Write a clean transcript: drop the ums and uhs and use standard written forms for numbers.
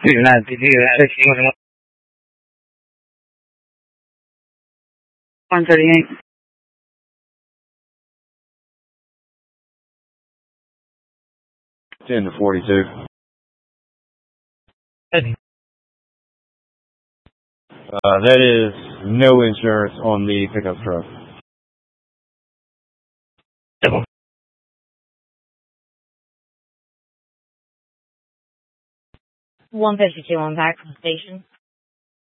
$138. 10 to 42. That is no insurance on the pickup truck. $152 on back from the station.